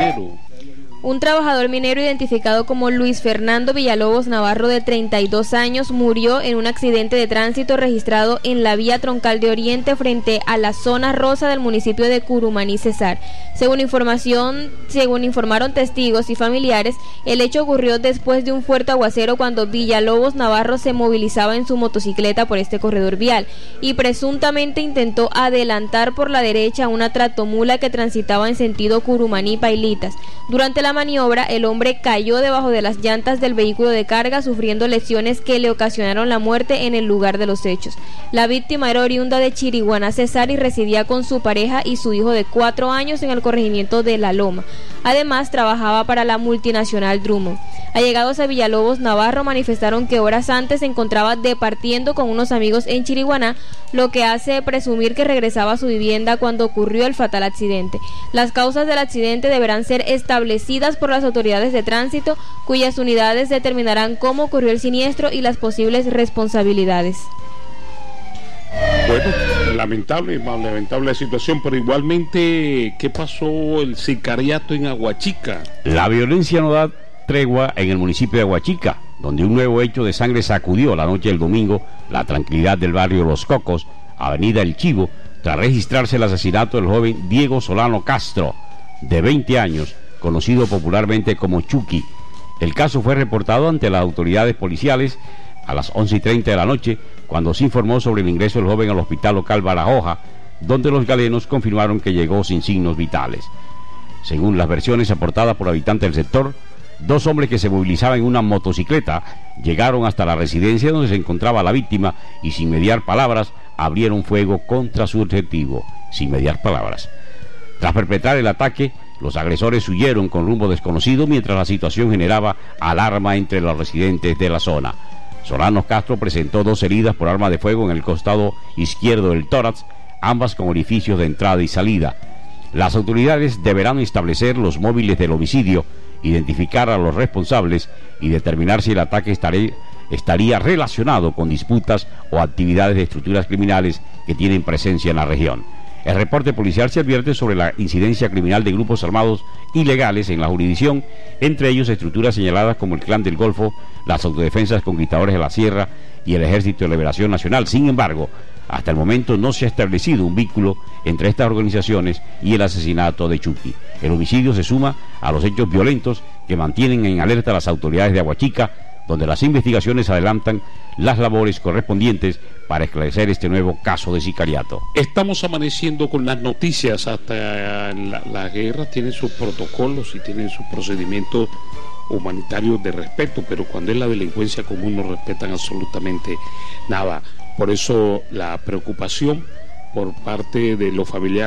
minero. Un trabajador minero identificado como Luis Fernando Villalobos Navarro, de 32 años, murió en un accidente de tránsito registrado en la vía troncal de Oriente frente a la zona rosa del municipio de Curumaní, Cesar. Según informaron testigos y familiares, el hecho ocurrió después de un fuerte aguacero cuando Villalobos Navarro se movilizaba en su motocicleta por este corredor vial y presuntamente intentó adelantar por la derecha una tractomula que transitaba en sentido Curumaní-Pailitas. Durante la maniobra, el hombre cayó debajo de las llantas del vehículo de carga, sufriendo lesiones que le ocasionaron la muerte en el lugar de los hechos. La víctima era oriunda de Chiriguaná, Cesar, y residía con su pareja y su hijo de 4 años en el corregimiento de La Loma. Además, trabajaba para la multinacional Drummond. Allegados a Villalobos Navarro manifestaron que horas antes se encontraba departiendo con unos amigos en Chiriguaná, lo que hace presumir que regresaba a su vivienda cuando ocurrió el fatal accidente. Las causas del accidente deberán ser establecidas por las autoridades de tránsito, cuyas unidades determinarán cómo ocurrió el siniestro y las posibles responsabilidades. Bueno, lamentable situación, pero igualmente, ¿qué pasó el sicariato en Aguachica? La violencia no da tregua en el municipio de Aguachica, donde un nuevo hecho de sangre sacudió la noche del domingo la tranquilidad del barrio Los Cocos, avenida El Chivo, tras registrarse el asesinato del joven Diego Solano Castro, de 20 años, conocido popularmente como Chucky. El caso fue reportado ante las autoridades policiales a las 11:30 de la noche, cuando se informó sobre el ingreso del joven al hospital local Barajoja, donde los galenos confirmaron que llegó sin signos vitales. Según las versiones aportadas por habitantes del sector, 2 hombres que se movilizaban en una motocicleta llegaron hasta la residencia donde se encontraba la víctima y, sin mediar palabras, abrieron fuego contra su objetivo. Sin mediar palabras. Tras perpetrar el ataque, los agresores huyeron con rumbo desconocido mientras la situación generaba alarma entre los residentes de la zona. Solano Castro presentó 2 heridas por arma de fuego en el costado izquierdo del tórax, ambas con orificios de entrada y salida. Las autoridades deberán establecer los móviles del homicidio, identificar a los responsables y determinar si el ataque estaría relacionado con disputas o actividades de estructuras criminales que tienen presencia en la región. El reporte policial se advierte sobre la incidencia criminal de grupos armados ilegales en la jurisdicción, entre ellos estructuras señaladas como el Clan del Golfo, las Autodefensas Conquistadores de la Sierra y el Ejército de Liberación Nacional. Sin embargo, hasta el momento no se ha establecido un vínculo entre estas organizaciones y el asesinato de Chucky. El homicidio se suma a los hechos violentos que mantienen en alerta a las autoridades de Aguachica, donde las investigaciones adelantan las labores correspondientes para esclarecer este nuevo caso de sicariato. Estamos amaneciendo con las noticias. Hasta la guerra tiene sus protocolos y tiene sus procedimientos humanitarios de respeto, pero cuando es la delincuencia común no respetan absolutamente nada. Por eso la preocupación por parte de los familiares